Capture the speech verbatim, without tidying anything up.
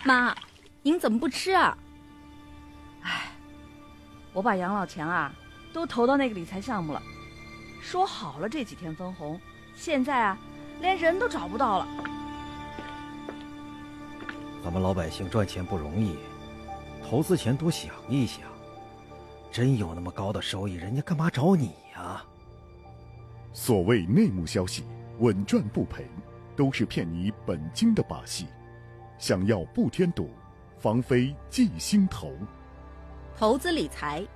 妈，您怎么不吃啊？ 唉，我把养老钱啊都投到那个理财项目了，说好了这几天分红，现在啊连人都找不到了。 咱们老百姓赚钱不容易，投资前多想一想，真有那么高的收益，人家干嘛找你呀？ 所谓内幕消息，稳赚不赔，都是骗你本金的把戏。想要不添堵，防非忌心头。 投资理财